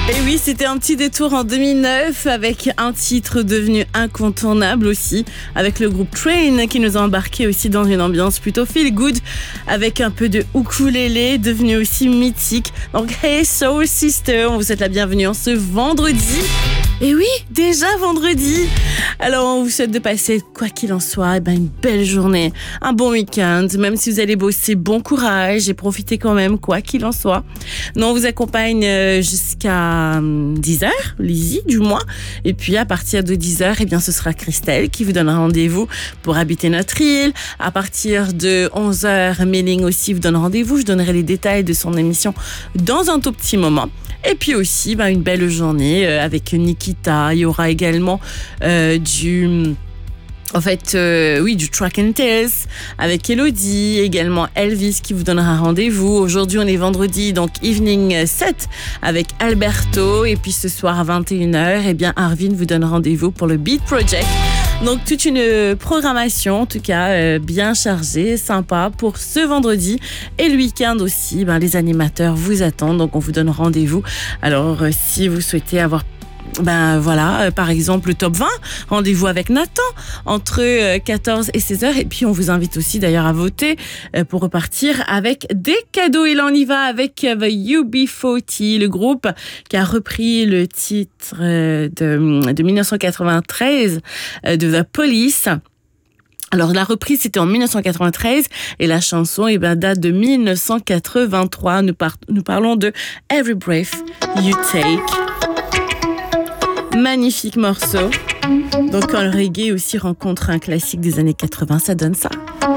Et oui, c'était un petit détour en 2009 avec un titre devenu incontournable aussi, avec le groupe Train qui nous a embarqué aussi dans une ambiance plutôt feel good avec un peu de ukulélé devenu aussi mythique. Donc Hey Soul Sister, on vous souhaite la bienvenue en ce vendredi. Et oui, déjà vendredi. Alors on vous souhaite de passer, quoi qu'il en soit, une belle journée, un bon week-end, même si vous allez bosser, bon courage et profitez quand même, quoi qu'il en soit. Nous on vous accompagne jusqu'à 10h, Lizzie du moins, et puis à partir de 10h, ce sera Christelle qui vous donnera rendez-vous pour habiter notre île. À partir de 11h, Méling aussi vous donne rendez-vous. Je donnerai les détails de son émission dans un tout petit moment. Et puis aussi, une belle journée avec Nikita. Il y aura également du Track and Tales avec Elodie, également Elvis qui vous donnera rendez-vous. Aujourd'hui, on est vendredi, donc Evening Set avec Alberto. Et puis ce soir à 21h, Arvin vous donne rendez-vous pour le Beat Project. Donc toute une programmation, en tout cas bien chargée, sympa pour ce vendredi. Et le week-end aussi, les animateurs vous attendent, donc on vous donne rendez-vous. Alors si vous souhaitez avoir par exemple le top 20, rendez-vous avec Nathan entre 14 et 16h, et puis on vous invite aussi d'ailleurs à voter pour repartir avec des cadeaux. Et là on y va avec The UB40, le groupe qui a repris le titre de 1993 de The Police. Alors la reprise c'était en 1993 et la chanson date de 1983. Nous parlons de Every Breath You Take. Magnifique morceau. Donc quand le reggae aussi rencontre un classique des années 80, ça donne ça.